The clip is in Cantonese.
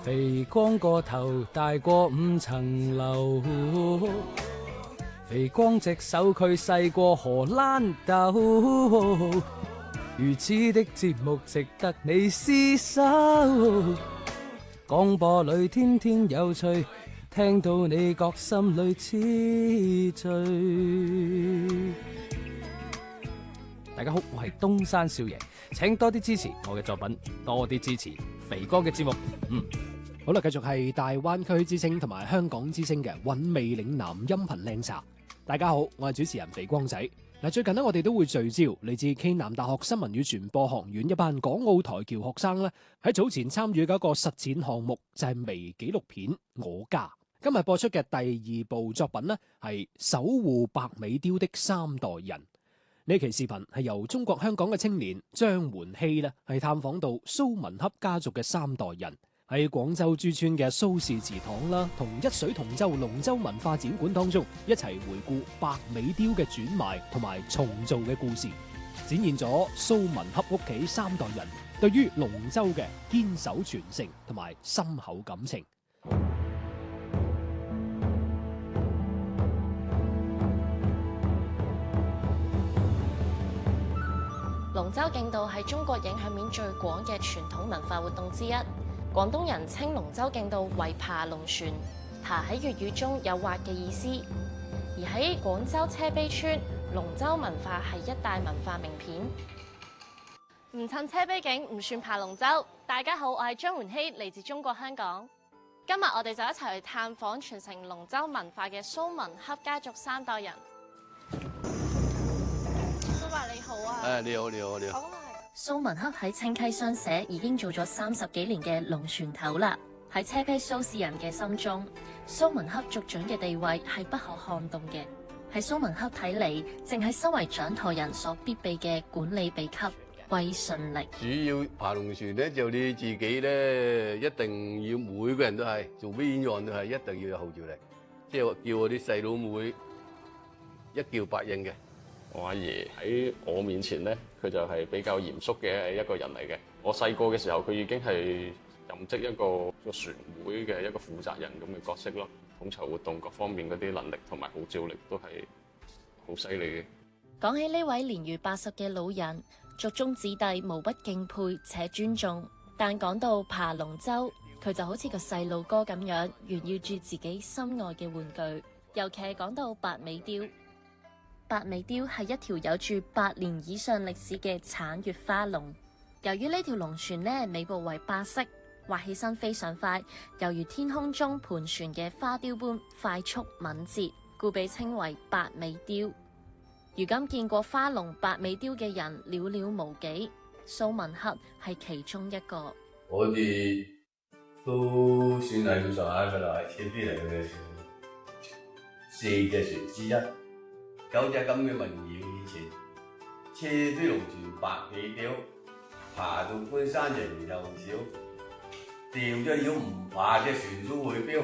肥光個頭大過5層樓，肥光隻手佢細過荷蘭豆，如此的節目值得你廝守。廣播裏天天有趣，聽到你覺心裏痴醉。大家好，我係東山少爺，請多啲支持我嘅作品，多啲支持肥哥嘅節目。 好啦，繼續係大灣區之聲同埋香港之聲嘅韻味嶺南音頻靚茶。大家好，我係主持人肥光仔。最近我哋都會聚焦嚟自暨南大學新聞與傳播學院一班港澳台僑學生咧，喺早前參與嘅一個實踐項目，就係微紀錄片《我家》。今日播出嘅第2部作品咧，係守護白尾雕的3代人。呢期視頻係由中國香港嘅青年張媛熙咧，係探訪到蘇文恰家族嘅3代人，喺廣州珠村嘅蘇氏祠堂啦，同一水同舟龍舟文化展館當中一齊回顧白尾雕嘅轉賣同埋重造嘅故事，展現咗蘇文恰屋企3代人對於龍舟嘅堅守傳承同埋深厚感情。 龍舟競渡係中國影響面最廣嘅傳統文化活動之一。廣東人稱龍舟競渡為爬龍船，爬喺粵語中有划嘅意思。而喺廣州車陂村，龍舟文化係一大文化名片。唔趁車陂景唔算爬龍舟。大家好，我係張媛熙，嚟自中國香港。今日我哋就一齊去探訪傳承龍舟文化嘅蘇文恰家族3代人。蘇伯你好啊！ 你好。 蘇文恰喺清溪雙社已經做咗30幾年嘅龍船頭啦。喺車陂蘇氏人嘅心中，蘇文恰族長嘅地位係不可撼動嘅。喺蘇文恰睇嚟，淨係身為掌舵人所必備嘅管理秘笈——威信力。 主要爬龍船咧，就你自己咧，一定要每個人都係做邊樣都係一定要有號召力，即係叫我啲細佬妹一叫百應嘅。 我阿爺喺我面前咧，佢就係比較嚴肅嘅一個人嚟嘅。我細個嘅時候，佢已經係任職一個船會嘅一個負責人咁嘅角色咯，統籌活動各方面嗰啲能力同埋號召力都係好犀利嘅。 講起呢位年逾80嘅老人，族中子弟無不敬佩且尊重。但講到爬龍舟，佢就好似個細路哥咁樣，炫耀住自己心愛嘅玩具。尤其係講到白尾雕。白尾雕係一條有住100年以上歷史嘅橙月花龍。由於呢條龍船呢，尾部為白色，滑起身非常快，猶如天空中盤旋嘅花雕般快速敏捷，故被稱為白尾雕。如今見過花龍白尾雕嘅人寥寥無幾，蘇文恰係其中一個。 我哋都算係咁上下噶啦，係車陂嚟嘅4隻船之一。有隻咁嘅民謠，以前車陂龍船白尾雕，爬到半山人又少，掉咗妖唔爬隻船都會標。